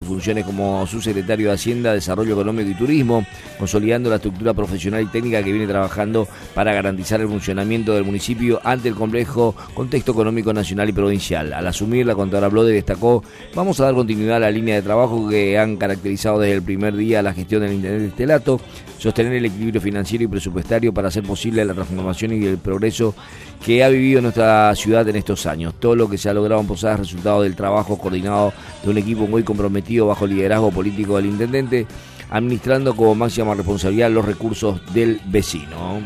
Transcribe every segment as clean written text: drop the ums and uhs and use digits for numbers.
funciones como subsecretario de Hacienda, Desarrollo Económico y Turismo, consolidando la estructura profesional y técnica que viene trabajando para garantizar el funcionamiento del municipio ante el complejo contexto económico nacional y provincial. Al asumir, la contadora Blode destacó: vamos a dar continuidad a la línea de trabajo que han caracterizado desde el primer día la gestión del intendente Stelato, sostener el equilibrio financiero y presupuestario para hacer posible la transformación y el progreso que ha vivido nuestra ciudad en estos años. Todo lo que se ha logrado en Posadas es resultado del trabajo coordinado de un equipo muy comprometido bajo el liderazgo político del intendente, administrando como máxima responsabilidad los recursos del vecino.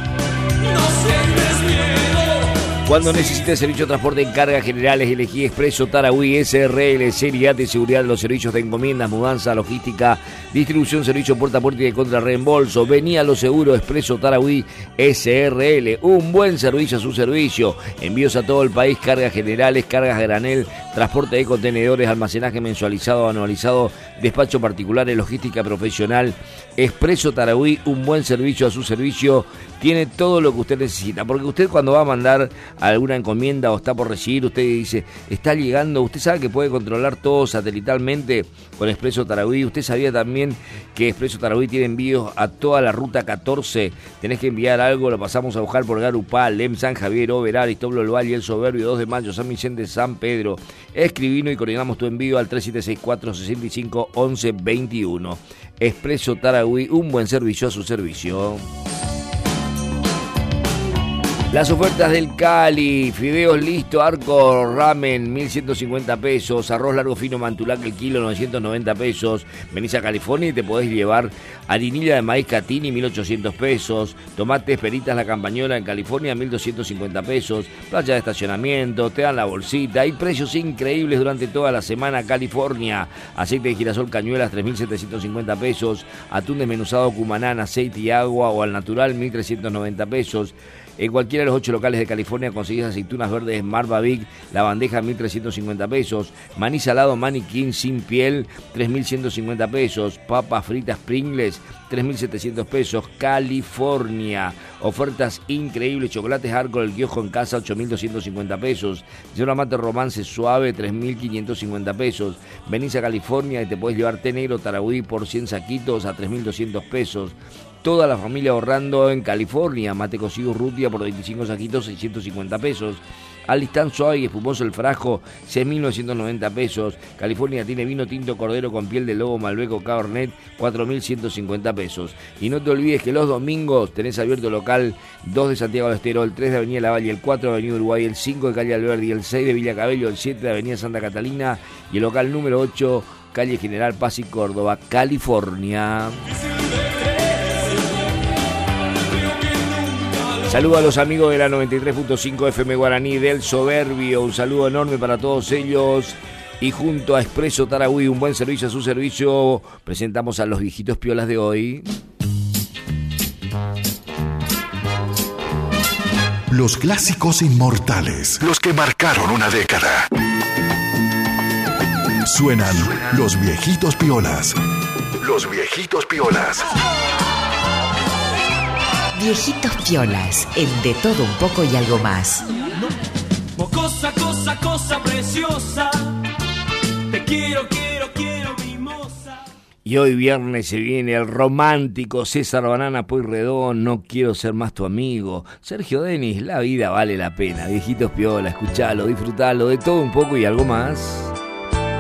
Cuando necesites servicio de transporte en cargas generales, elegí Expreso Tarahui SRL, seriedad y seguridad de los servicios de encomiendas, mudanza, logística, distribución, servicio puerta a puerta y de contrarreembolso. Vení a lo seguro, Expreso Tarahui SRL, un buen servicio a su servicio. Envíos a todo el país, cargas generales, cargas granel, transporte de contenedores, almacenaje mensualizado, anualizado, despacho particular, logística profesional. Expreso Tarahui, un buen servicio a su servicio. Tiene todo lo que usted necesita, porque usted cuando va a mandar alguna encomienda o está por recibir, usted dice, está llegando, usted sabe que puede controlar todo satelitalmente con Expreso Tarahui. Usted sabía también que Expreso Tarahui tiene envíos a toda la ruta 14, tenés que enviar algo, lo pasamos a buscar por Garupá, Lem, San Javier, Oberá, Aristóbulo del Valle, El Soberbio, 2 de Mayo, San Vicente, San Pedro. Escribino y coordinamos tu envío al 3764-65-1121. Expreso Tarahui, un buen servicio a su servicio. Las ofertas del Cali: fideos listo, arco ramen, 1.150 pesos, arroz largo fino Mantulac el kilo, 990 pesos, venís a California y te podés llevar harinilla de maíz Catini, 1.800 pesos, tomates peritas la campañola en California, 1.250 pesos, playa de estacionamiento, te dan la bolsita, hay precios increíbles durante toda la semana. California: aceite de girasol Cañuelas, 3.750 pesos, atún desmenuzado Cumanán, aceite y agua o al natural, 1.390 pesos. En cualquiera de los 8 locales de California conseguís aceitunas verdes Marva Big, la bandeja 1.350 pesos, maní salado Maniquín sin piel, 3.150 pesos, papas fritas Pringles, 3.700 pesos. California, ofertas increíbles, chocolates Arco el kiosco en casa, 8.250 pesos, yerba mate Romance suave, 3.550 pesos. Venís a California y te podés llevar té negro Tarahui por 100 saquitos a 3.200 pesos. Toda la familia ahorrando en California. Mate cocido Rutia por 25 saquitos, 650 pesos. Alistán suave y espumoso el Frajo, 6.990 pesos. California tiene vino tinto Cordero con piel de lobo Malbeco Cabernet, 4.150 pesos. Y no te olvides que los domingos tenés abierto el local 2 de Santiago del Estero, el 3 de Avenida Lavalle, el 4 de Avenida Uruguay, el 5 de Calle Alberdi, el 6 de Villa Cabello, el 7 de Avenida Santa Catalina y el local número 8, Calle General Paz y Córdoba, California. Saludo a los amigos de la 93.5 FM Guaraní del Soberbio, un saludo enorme para todos ellos. Y junto a Expreso Tarahui, un buen servicio a su servicio, presentamos a los viejitos piolas de hoy. Los clásicos inmortales, los que marcaron una década. Suenan los viejitos piolas. Los viejitos piolas. Viejitos piolas, el de todo un poco y algo más. Cosa preciosa. Te quiero, mimosa. Y hoy viernes se viene el romántico César Banana Pueyrredón, No quiero ser más tu amigo. Sergio Denis, la vida vale la pena. Viejitos piola, escuchalo, disfrutalo, de todo un poco y algo más.